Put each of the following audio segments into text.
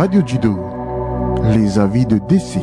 Radio Judo, les avis de décès.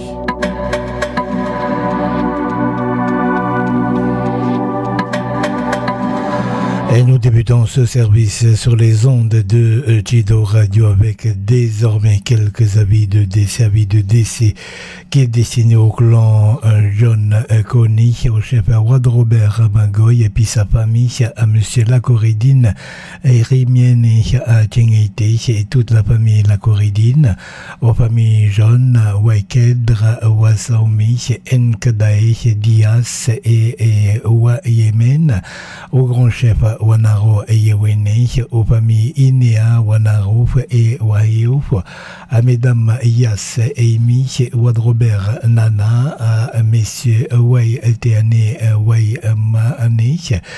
Et nous débutons ce service sur les ondes de Judo Radio avec désormais quelques avis de décès qui est destiné au clan John Coney, au chef Wad Robert Magoy et puis sa famille, à monsieur Lacoridine et Rimienne à Tchengeite et toute la famille Lacoridine, aux familles John, Wakedra, Wasaomi, Nkadae, Dias et Yemen, au grand chef Wanaro et Yewene, aux familles Inea, Wanarouf et Wahiouf, à mesdames Yas et Imi, Wad Robert Nana, à messieurs Way Teane, Way Maane,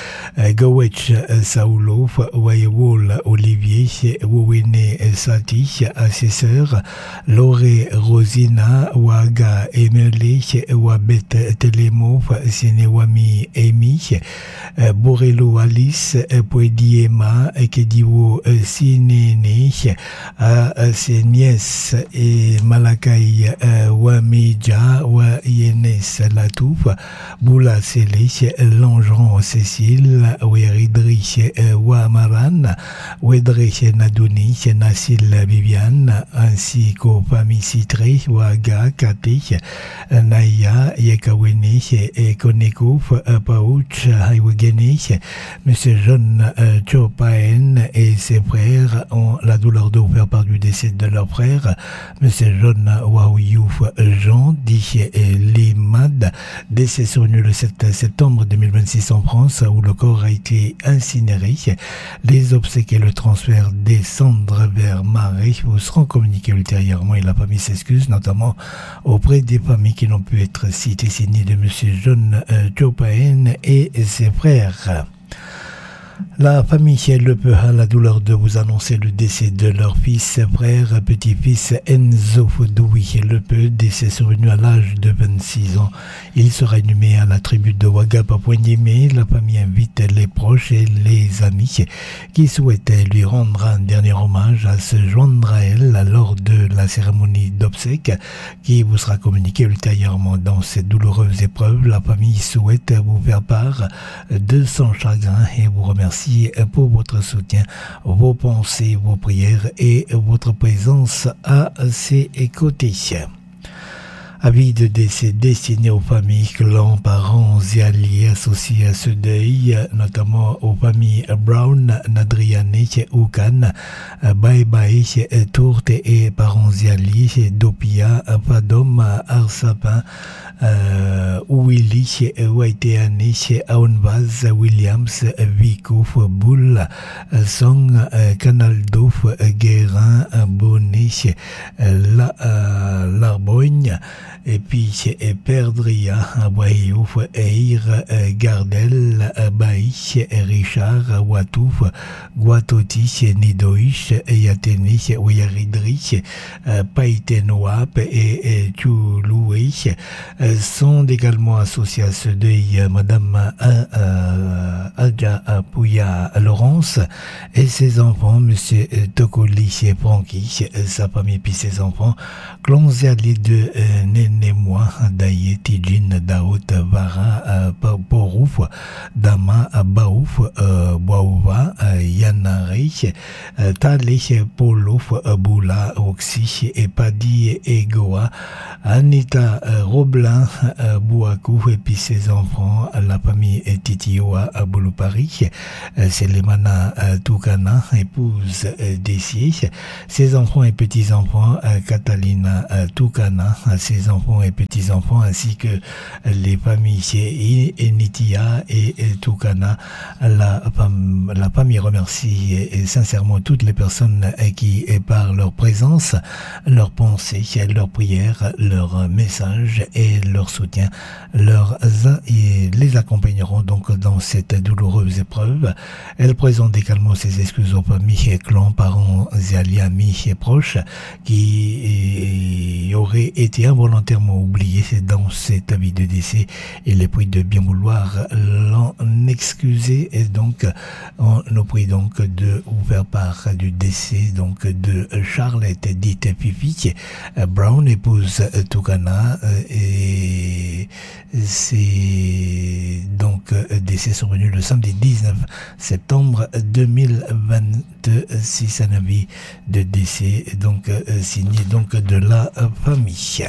Gowech Saoulouf, Way Wol Olivier, Wowene Sati, à ses sœurs, Loré Rosina, Waga Emele, Wabet Telemouf, Senewami Emi, Borelo Alice, Poediema, Kediwo Sinene, à ses nièces et Malakai Wamidja, Wayenes Latouf, Boula Sele, Langeron Cécile, Weridrich Wamaran, Wedrich Nadouni, Nassil Viviane, ainsi qu'aux familles Citré, Waga, Kate, Naya, Yekawene, et Konekouf, Pauch, Haïwegene, Monsieur John Chopaen et ses frères ont la douleur de vous faire part du décès de leur frère, Monsieur John Waouyouf Jean, dit Limad, décès survenu le 7 septembre 2026 en France, où le corps a été incinéré. Les obsèques et le transfert des cendres vers Marais vous seront communiqués ultérieurement et la famille s'excuse, notamment auprès des familles qui n'ont pu être citées, signées de Monsieur John Chopaen et ses frères. La famille Lepe a la douleur de vous annoncer le décès de leur fils, frère, petit-fils Enzo Foudoui Lepe, décès survenu à l'âge de 26 ans. Il sera inhumé à la tribu de Wagap à Poignimé. La famille invite les proches et les amis qui souhaitent lui rendre un dernier hommage à se joindre à elle lors de la cérémonie d'obsèques qui vous sera communiquée ultérieurement. Dans cette douloureuse épreuve, la famille souhaite vous faire part de son chagrin et vous remercie pour votre soutien, vos pensées, vos prières et votre présence à ses côtés. Avis de décès destinés aux familles, clans, parents et alliés associés à ce deuil, notamment aux familles Brown, Nadriane, Oukan, Bye Bye, Tourte et parents et alliés, Dopia, Fadom, Arsapin, Willy, Waiteane, Aonvaz, Williams, Vikouf, Boule, Song, Canaldouf, Guérin, Bonnet, Larbogne, et puis Perdria, Wayouf, Eir, Gardel, Baïch, Richard, Watouf, Guatoti, Nidoïch, Yateni, Ouyaridrich, Païtenouap et Toulouïch sont également associés à ce deuil Madame Adja Pouya Laurence et ses enfants, Monsieur Tokoli et Francky, sa famille puis ses enfants, clans et alliés de Nénémois, Daye, Tidjin, Daout, Vara, Porouf, Dama, Baouf, Boaouva, Yanarich, Talé, Polouf, Boula, Oxy, et Padi et Goa, Anita Roblin, Bouakou, et puis ses enfants, la famille Titioa à Bouloupari, Selemana Toukana, épouse Dessier, ses enfants et petits-enfants, Catalina Toukana, ses enfants et petits-enfants, ainsi que les familles Enitia et Toukana. La famille remercie sincèrement toutes les personnes qui, par leur présence, leur pensée, leur prière, leur message et leur soutien, les accompagneront donc dans cette douloureuse épreuve. Elle présente également ses excuses aux familles, clans, parents et alliés, amis et proches. proche qui aurait été involontairement oublié dans cet avis de décès, et les prie de bien vouloir l'en excuser. Et donc on nous prie donc de vous faire part du décès donc de Charlotte dite Fifi Brown, épouse Tukana, et c'est donc décès survenu le samedi 19 septembre 2026, un avis de décès donc signé donc de la famille.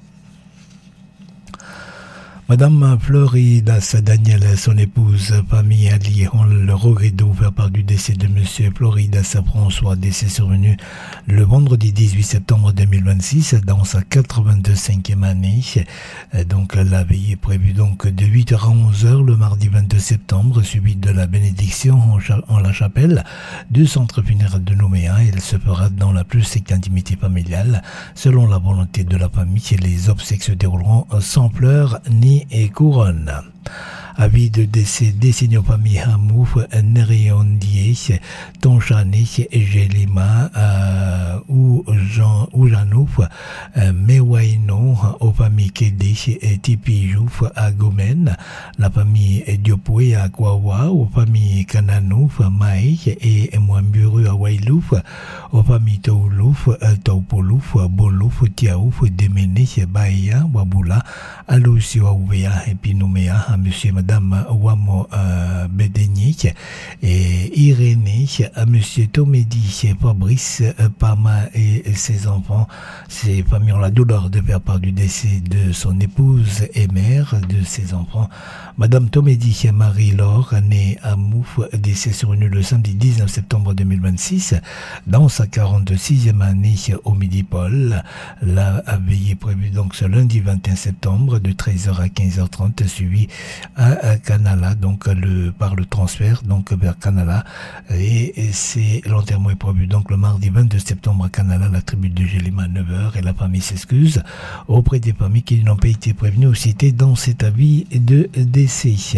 Madame Floridas Daniel, son épouse, famille alliée, ont le regret de vous faire part du décès de Monsieur Floridas François, décès survenu le vendredi 18 septembre 2026 dans sa 82e année. Donc la veille est prévue donc de 8h à 11h le mardi 22 septembre, suivi de la bénédiction en la chapelle du centre funéraire de Nouméa. Elle se fera dans la plus stricte intimité familiale, selon la volonté de la famille. Les obsèques se dérouleront sans fleurs ni et couronne. Avis de décès des signes famille Hamouf, Neriondier, Tonchane, Gelima, ou Janouf, Mewaino, aux familles Kédé, Tipijouf, à Gomen, la famille Diopoué à Kwawa, aux familles Kananouf, Maïk et Mwamburu à Wailouf, aux familles Toulouf, Taupolouf, Bolouf, Tiaouf, Déméné, Baïa, Wabula, Alusio Aouvéa, et puis Nouméa, à monsieur Madame Wamo Bédénique et Irénée, à monsieur Tomédi, Fabrice, Pama et ses enfants. Ces familles ont la douleur de faire part du décès de son épouse et mère de ses enfants. Madame Tomédi Marie-Laure, née à Mouf, décès survenu le samedi 19 septembre 2026 dans sa 46e année au Midi-Pôle. La veillée prévue donc ce lundi 21 septembre de 13h à 15h30, suivi à Canala, donc par le transfert donc vers Canala, et c'est l'enterrement est prévu donc le mardi 22 septembre à Canala, la tribu de Gélima à 9h, et la famille s'excuse auprès des familles qui n'ont pas été prévenues ou citées dans cet avis de décès.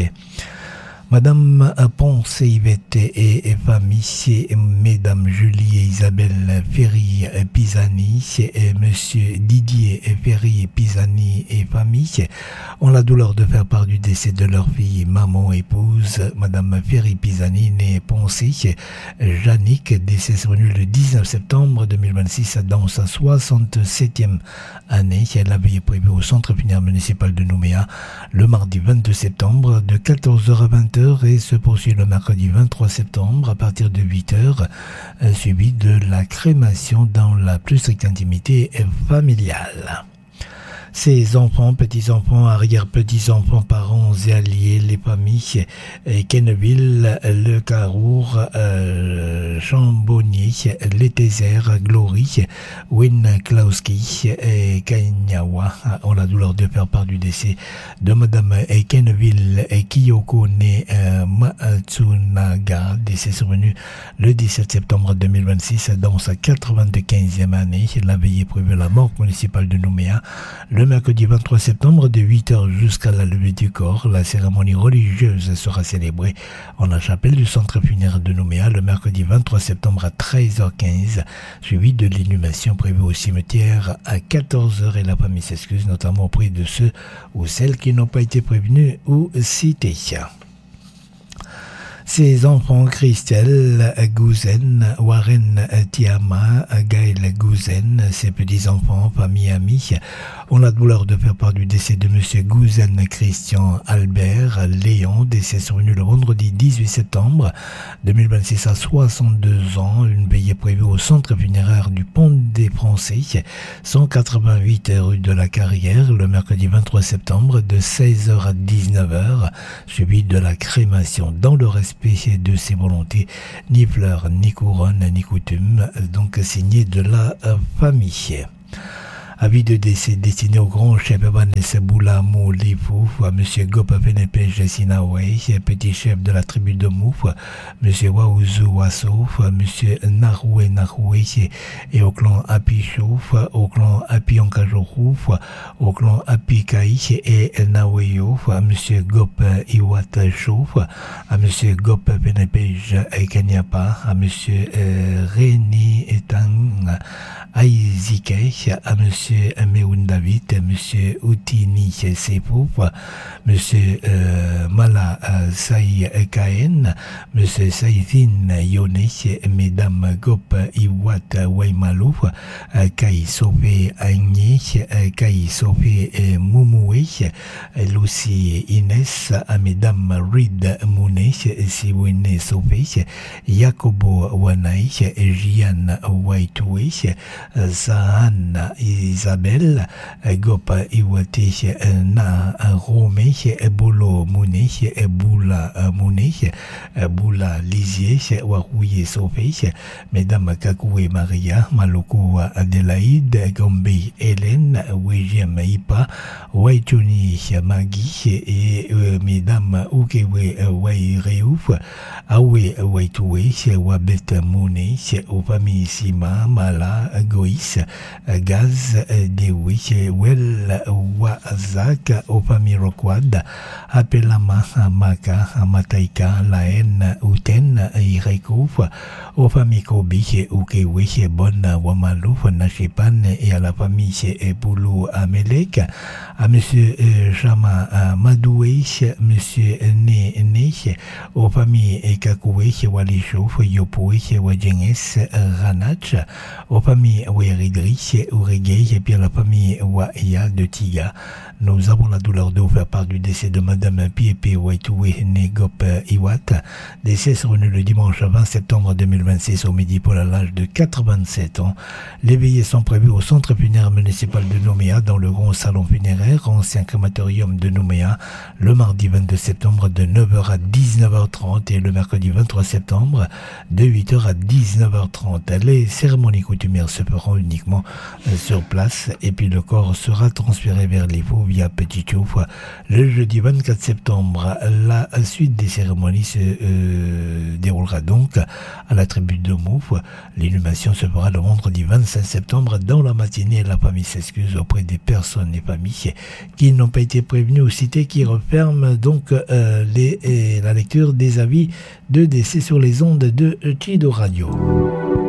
Madame Ponce Yvette et famille, Mesdames Julie et Isabelle Ferry Pisani, et Monsieur Didier Ferry Pisani et famille ont la douleur de faire part du décès de leur fille, maman, épouse, Madame Ferry Pisani, née Ponce, Jannick, décès survenu le 19 septembre 2026 dans sa 67e année. Elle avait prévu au centre funéraire municipal de Nouméa le mardi 22 septembre de 14h à 20h et se poursuit le mercredi 23 septembre à partir de 8h, suivi de la crémation dans la plus stricte intimité familiale. Ses enfants, petits-enfants, arrière-petits-enfants, parents et alliés, les familles, Kenneville, Le Carour, Chambonnier, Létézère, Glory, Winklowski et Kanyawa ont la douleur de faire part du décès de Madame Kenneville Kiyoko née Matsunaga, décès survenu le 17 septembre 2026 dans sa 95e année. La veillée prévue à la morgue municipale de Nouméa le mercredi 23 septembre de 8h jusqu'à la levée du corps. La cérémonie religieuse sera célébrée en la chapelle du centre funéraire de Nouméa le mercredi 23 septembre à 13h15, suivi de l'inhumation prévue au cimetière à 14h, et la famille s'excuse notamment auprès de ceux ou celles qui n'ont pas été prévenus ou cités. Ses enfants, Christelle Gouzen, Warren Tiama, Gaël Gouzen, ses petits-enfants, famille, amis, ont la douleur de faire part du décès de Monsieur Gouzen Christian Albert Léon, décès survenu le vendredi 18 septembre 2026 à 62 ans. Une veillée prévue au centre funéraire du Pont des Français, 188 rue de la Carrière, le mercredi 23 septembre de 16h à 19h, suivi de la crémation dans le respect de ses volontés, ni fleurs, ni couronne, ni coutume, donc signé de la famille. Avis de décès destiné au grand chef Vanessa Boula Moulifou, à M. Gop Penepej Sinawe, petit chef de la tribu de Mouf, M. Waouzu Wassouf, M. Naroué Naroué, et au clan Api Chouf, au clan Api Ankajorouf, au clan Api Kaï et Naweyo, à M. Gop Iwat Chouf, à M. Gop Penepej Kanyapa, à M. Réni Etang, Zikech, à monsieur Meoun David, monsieur Outini Sepoup, monsieur Mala Saï Kaen, monsieur Saïdine Yonesh, mesdames Gop Iwat Waimalou, Kai Sope Agnesh, Kai Sope Moumouesh, Lucie Inès, à mesdames Reed Mounesh, Siwene Sopesh, Jacobo Wanaïch, Jian Waitouesh, Zahan Isabelle, Gop Iwatesh, Na Romesh, Bolo Mounesh, Boula Mounesh, Boula Liziesh, Warouye Sopesh, mesdames Kakoué Maria, Maloko Adélaïde, Gombe Hélène, Wejiem Ipa, Waituni Magui et mesdames Ukewe Waireouf, Awe Waitoué, Wabet Mouné, aux familles Sima, Mala, Goïs, Gaz, Dewi, Wel, Wazak, aux familles Rokwad, Apelama, Maka, Mataika, Laen, Uten, Irekouf, aux familles Kobi, Ukewe, Bon, Wamalouf, Nachipan et à la famille Boulou Amelek, à monsieur Jama Madoué, monsieur Nesh, aux familles Kakoué, Walishouf, Yopoué, Wajenges, Ranach, aux familles Oueridri, Ouregay, et puis à la famille Waya de Tiga. Nous avons la douleur de vous faire part du décès de madame Piepe Waitoué Negop Iwat, décès survenu le dimanche 20 septembre 2026 au midi pour l'âge de 87 ans. Les veillées sont prévues au centre funéraire municipal de Nouméa, dans le grand salon funéraire, ancien crématorium de Nouméa, le mardi 22 septembre de 9h à 19h30 et le mercredi 23 septembre de 8h à 19h30. Les cérémonies coutumières se feront uniquement sur place et puis le corps sera transféré vers les Faux via Petit Chouf le jeudi 24 septembre. La suite des cérémonies se déroulera donc à la tribune de Mouf. L'inhumation se fera le vendredi 25 septembre dans la matinée. La famille s'excuse auprès des personnes et familles qui n'ont pas été prévenues ou citées, qui referment donc la lecture des avis de décès sur les ondes de Chido Radio.